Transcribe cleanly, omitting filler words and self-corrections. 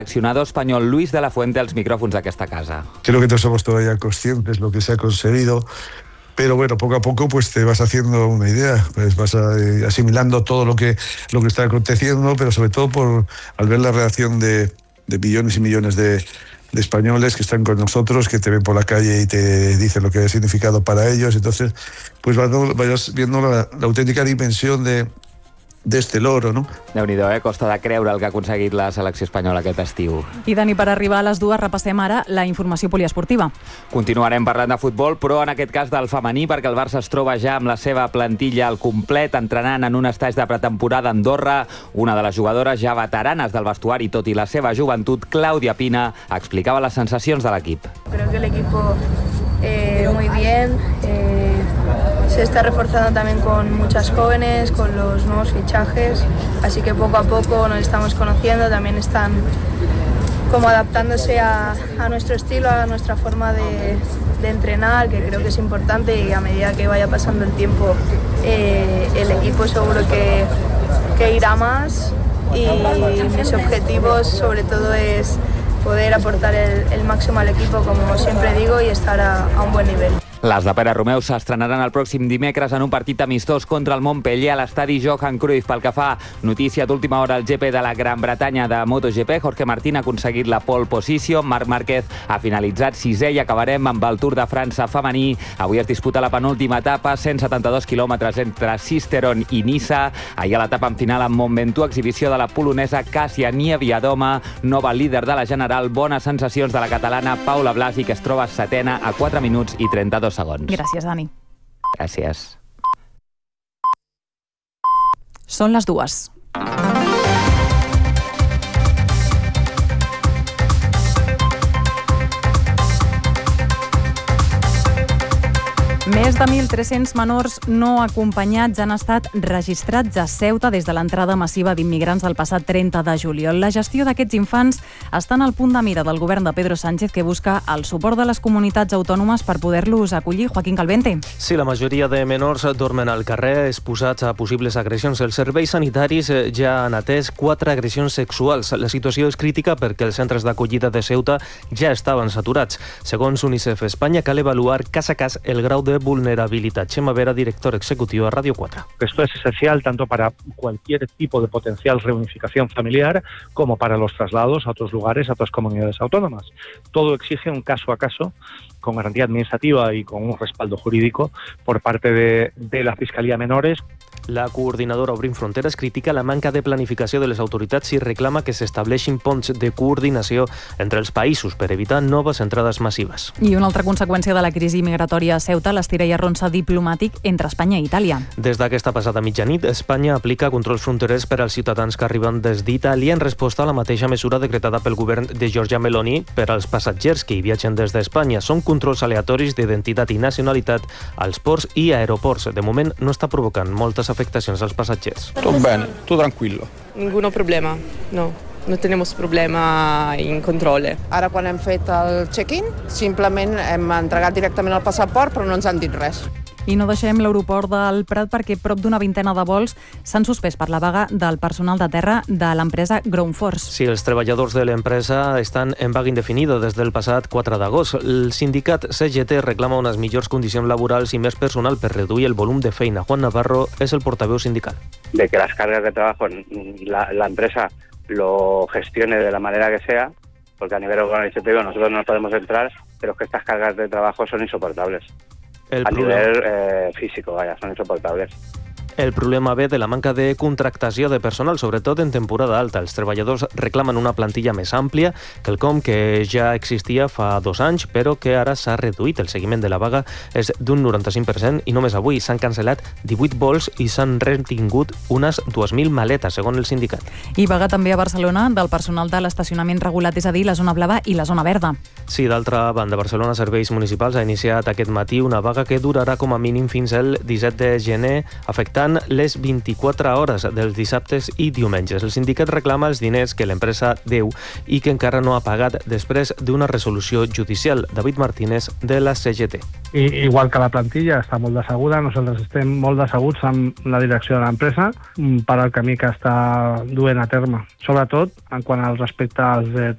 Seleccionador espanyol Luis de la Fuente als micròfons d'aquesta casa. Creo que no somos todavía conscientes de lo que se ha conseguido, pero bueno, poco a poco pues te vas haciendo una idea, pues vas asimilando todo lo que está aconteciendo, pero sobre todo al ver la reacción de millones y millones de españoles que están con nosotros, que te ven por la calle y te dicen lo que ha significado para ellos. Entonces, pues vas viendo la auténtica dimensión de este logro, no? Déu-n'hi-do, costa de creure el que ha aconseguit la selecció espanyola aquest estiu. I Dani, per arribar a les 2 repassem ara la informació poliesportiva. Continuarem parlant de futbol, però en aquest cas del femení, perquè el Barça es troba ja amb la seva plantilla al complet, entrenant en un estatge de pretemporada a Andorra. Una de les jugadores ja veteranes del vestuari, tot i la seva joventut, Clàudia Pina, explicava les sensacions de l'equip. Creo que el equipo muy bien, se está reforzando también con muchas jóvenes, con los nuevos fichajes, así que poco a poco nos estamos conociendo, también están como adaptándose a nuestro estilo, a nuestra forma de entrenar, que creo que es importante, y a medida que vaya pasando el tiempo el equipo seguro que irá más, y mis objetivos sobre todo es poder aportar el máximo al equipo, como siempre digo, y estar a un buen nivel. Les de Pere Romeu s'estrenaran el pròxim dimecres en un partit amistós contra el Montpellier a l'estadi Johan Cruyff. Pel que fa notícia d'última hora al GP de la Gran Bretanya de MotoGP, Jorge Martín ha aconseguit la pole position, Marc Márquez ha finalitzat 6è i acabarem amb el Tour de França femení. Avui es disputa la penúltima etapa, 172 quilòmetres entre Sisteron i Niça. Ahir a l'etapa en final amb Mont Ventoux, exhibició de la polonesa Kasia Niewiadoma, nova líder de la general. Bones sensacions de la catalana Paula Blasi, que es troba setena a 4 minuts i 32 segons. Gràcies, Dani. Gràcies. Són les 2. Més de 1.300 menors no acompanyats han estat registrats a Ceuta des de l'entrada massiva d'immigrants del passat 30 de juliol. La gestió d'aquests infants està en el punt de mira del govern de Pedro Sánchez, que busca el suport de les comunitats autònomes per poder-los acollir. Joaquín Calvente. Sí, la majoria de menors dormen al carrer exposats a possibles agressions. Els serveis sanitaris ja han atès 4 agressions sexuals. La situació és crítica perquè els centres d'acollida de Ceuta ja estaven saturats. Segons UNICEF Espanya, cal avaluar cas a cas el grau de vulnerabilidad. Chema Vera, director ejecutivo de Radio 4. Esto es esencial tanto para cualquier tipo de potencial reunificación familiar como para los traslados a otros lugares, a otras comunidades autónomas. Todo exige un caso a caso, con garantía administrativa y con un respaldo jurídico por parte de la Fiscalía Menores. La coordinadora Obrim Fronteres critica la manca de planificació de les autoritats i reclama que s'estableixin ponts de coordinació entre els països per evitar noves entrades massives. I una altra conseqüència de la crisi migratòria a Ceuta, l'estira i arronsa diplomàtic entre Espanya i Itàlia. Des d'aquesta passada mitjanit, Espanya aplica controls fronterers per als ciutadans que arriben des d'Itàlia en resposta a la mateixa mesura decretada pel govern de Giorgia Meloni per als passatgers que hi viatgen des d'Espanya. Són controls aleatoris d'identitat i nacionalitat als ports i aeroports. De moment no està provocant moltes afectacions als passatgers. Todo bene, todo tranquillo. Ninguno problema, no. No tenemos problema en controle. Ara, quan hem fet el check-in, simplement hem entregat directament el passaport, però no ens han dit res. I no deixem l'aeroport del Prat perquè prop d'una vintena de vols s'han suspès per la vaga del personal de terra de l'empresa Groundforce. Sí, els treballadors de l'empresa estan en vaga indefinida des del passat 4 d'agost. El sindicat CGT reclama unes millors condicions laborals i més personal per reduir el volum de feina. Juan Navarro és el portaveu sindical. De que las cargas de trabajo la empresa lo gestione de la manera que sea, porque a nivel organizativo nosotros no podemos entrar, pero que estas cargas de trabajo son insoportables. Nivel físico, son insoportables. El problema ve de la manca de contractació de personal, sobretot en temporada alta. Els treballadors reclamen una plantilla més àmplia, quelcom que ja existia fa 2 anys, però que ara s'ha reduït. El seguiment de la vaga és d'un 95% i només avui s'han cancel·lat 18 vols i s'han retingut unes 2.000 maletes, segons el sindicat. I vaga també a Barcelona del personal de l'estacionament regulat, és a dir, la zona blava i la zona verda. Sí, d'altra banda, Barcelona Serveis Municipals ha iniciat aquest matí una vaga que durarà com a mínim fins al 17 de gener, afectant les 24 hores dels dissabtes i diumenges. El sindicat reclama els diners que l'empresa deu i que encara no ha pagat després d'una resolució judicial. David Martínez, de la CGT. Igual que la plantilla està molt decebuda, nosaltres estem molt decebuts amb la direcció de l'empresa per al camí que està duent a terme. Sobretot en quant al respecte als drets